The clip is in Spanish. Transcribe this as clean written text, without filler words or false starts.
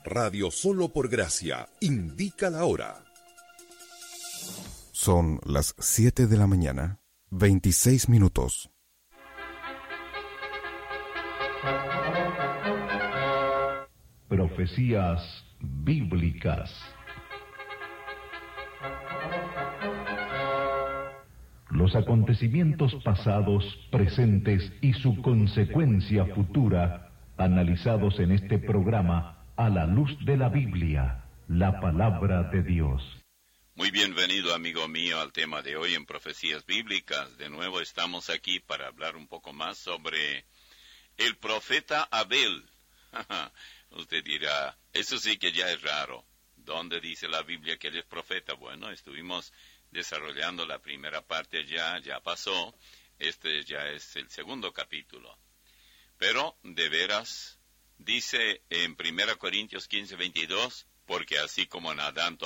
Radio Solo por Gracia indica la hora. Son las 7 de la mañana, 26 minutos. Profecías bíblicas. Los acontecimientos pasados, presentes y su consecuencia futura, analizados en este programa a la luz de la Biblia, la palabra de Dios. Muy bienvenido, amigo mío, al tema de hoy en Profecías Bíblicas. De nuevo estamos aquí para hablar un poco más sobre el profeta Abel. Usted dirá, eso sí que ya es raro. ¿Dónde dice la Biblia que él es profeta? Bueno, estuvimos desarrollando la primera parte ya pasó. Este ya es el segundo capítulo. Pero, de veras, dice en 1 Corintios 15:22, porque así como en Adán